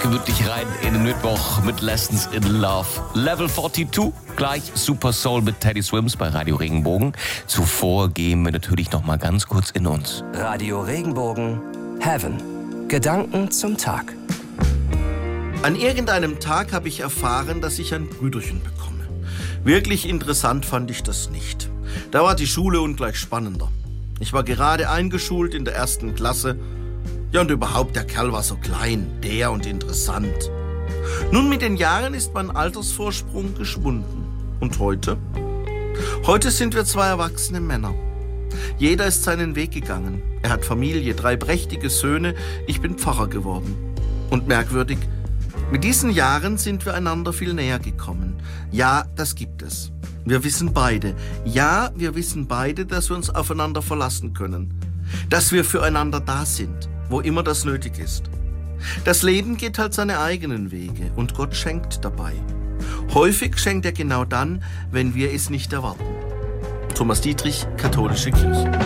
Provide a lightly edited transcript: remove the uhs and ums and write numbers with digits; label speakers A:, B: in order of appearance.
A: gemütlich rein in den Mittwoch mit Lessons in Love. Level 42, gleich Super Soul mit Teddy Swims bei Radio Regenbogen. Zuvor gehen wir natürlich noch mal ganz kurz in uns.
B: Radio Regenbogen, Heaven. Gedanken zum Tag.
C: An irgendeinem Tag habe ich erfahren, dass ich ein Brüderchen bekomme. Wirklich interessant fand ich das nicht. Da war die Schule ungleich spannender. Ich war gerade eingeschult in der 1. Klasse. Ja, und überhaupt, der Kerl war so klein, der und interessant. Nun, mit den Jahren ist mein Altersvorsprung geschwunden. Und heute? Heute sind wir 2 erwachsene Männer. Jeder ist seinen Weg gegangen. Er hat Familie, 3 prächtige Söhne. Ich bin Pfarrer geworden. Und merkwürdig, mit diesen Jahren sind wir einander viel näher gekommen. Ja, das gibt es. Wir wissen beide, dass wir uns aufeinander verlassen können. Dass wir füreinander da sind, wo immer das nötig ist. Das Leben geht halt seine eigenen Wege und Gott schenkt dabei. Häufig schenkt er genau dann, wenn wir es nicht erwarten. Thomas Dietrich, Katholische Kirche.